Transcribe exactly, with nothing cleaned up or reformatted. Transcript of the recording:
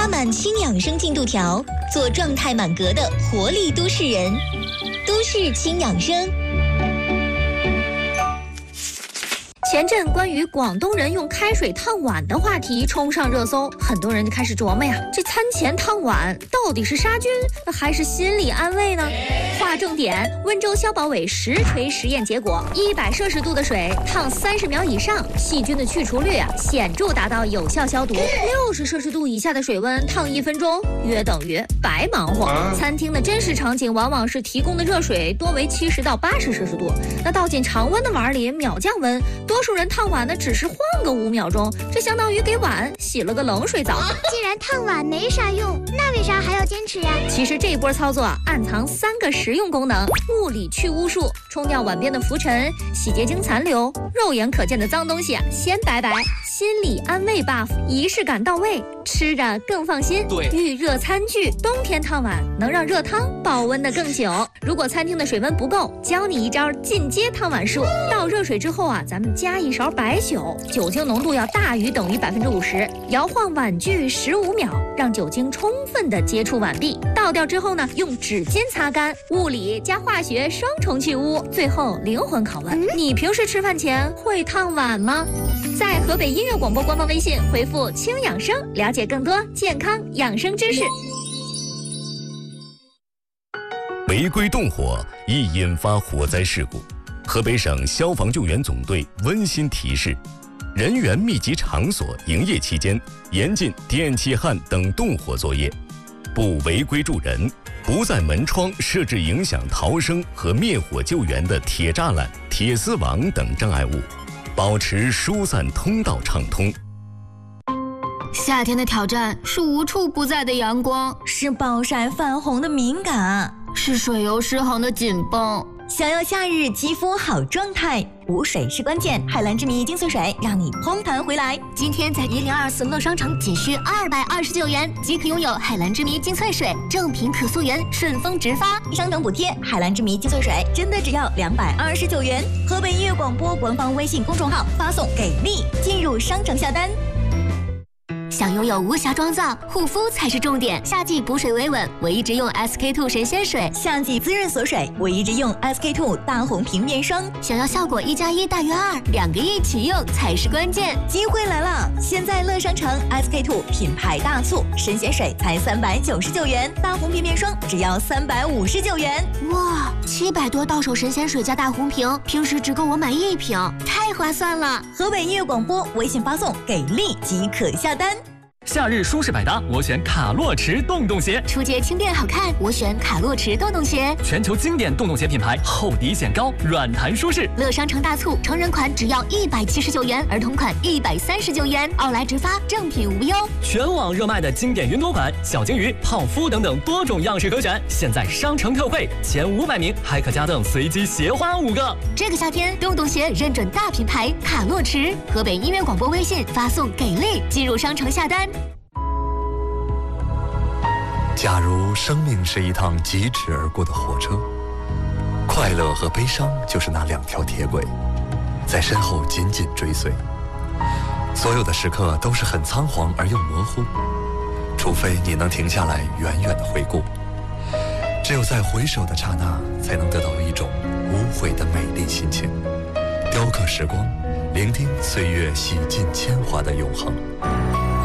加满轻养生进度条，做状态满格的活力都市人。都市轻养生。 前阵关于广东人用开水烫碗的话题冲上热搜，很多人就开始琢磨呀，这餐前烫碗到底是杀菌还是心理安慰呢？划重点，温州消保委实锤实验结果，一百摄氏度的水烫三十秒以上，细菌的去除率啊显著达到有效消毒；六十摄氏度以下的水温烫一分钟，约等于白忙活。餐厅的真实场景往往是提供的热水多为七十到八十摄氏度，那倒进常温的碗里秒降温，多数人烫碗呢只是换个五秒钟，这相当于给碗洗了个冷水澡。 既然烫碗没啥用，那为啥还要坚持呀？ 其实这一波操作啊，暗藏三个实用功能：物理去污术，冲掉碗边的浮尘、洗洁精残留，肉眼可见的脏东西啊先拜拜；心理安慰 buff， 仪式感到位，吃着更放心。 对， 预热餐具，冬天烫碗能让热汤保温的更久。如果餐厅的水温不够，教你一招进阶烫碗术。倒热水之后啊，咱们加一勺白酒，酒精浓度要大于等于百分之五十，摇晃碗具十五秒，让酒精充分的接触碗壁。倒掉之后呢，用纸巾擦干，物理加化学双重去污。最后灵魂拷问：嗯、你平时吃饭前会烫碗吗？在河北音乐广播官方微信回复“轻养生”，了解更多健康养生知识。 违规动火易引发火灾事故，河北省消防救援总队温馨提示：人员密集场所营业期间，严禁电气焊等动火作业，不违规助人，不在门窗设置影响逃生和灭火救援的铁栅栏、铁丝网等障碍物，保持疏散通道畅通。 夏天的挑战是无处不在的阳光， 是暴晒泛红的敏感， 是水油失衡的紧绷。 想要夏日肌肤好状态，补水是关键。海蓝之谜精粹水让你嘭弹回来。 今天在一零二四乐商城仅需二百二十九元即可拥有海蓝之谜精粹水，正品可溯源，顺丰直发， 商城补贴。海蓝之谜精粹水真的只要两百二十九元。河北音乐广播官方微信公众号发送给力，进入商城下单。 想拥有无瑕妆造，护肤才是重点。夏季补水维稳，我一直用 S K two 神仙水； 夏季滋润锁水，我一直用 S K two 大红瓶面霜。 想要效果一加一大于二，两个一起用才是关键。 机会来了！现在乐商城 S K two 品牌大促，神仙水才三百九十九元，大红瓶面霜只要三百五十九元。 哇，七百多到手神仙水加大红瓶，平时只够我买一瓶，太划算了！ 河北音乐广播微信发送给力即可下单。 夏日舒适百搭，我选卡洛驰洞洞鞋。 出街轻便好看，我选卡洛驰洞洞鞋。 全球经典洞洞鞋品牌，厚底显高，软弹舒适。 乐商城大促，成人款只要一百七十九元，儿童款一百三十九元，奥莱直发，正品无忧。 全网热卖的经典云朵款、小金鱼、泡芙等等多种样式可选，现在商城特惠，前五百名还可加赠随机鞋花五个。 这个夏天，洞洞鞋认准大品牌卡洛驰。河北音乐广播微信发送给力，进入商城下单。 假如生命是一趟疾驰而过的火车，快乐和悲伤就是那两条铁轨，在身后紧紧追随。所有的时刻都是很仓皇而又模糊，除非你能停下来远远的回顾。只有在回首的刹那，才能得到一种无悔的美丽心情，雕刻时光，聆听岁月洗尽铅华的永恒。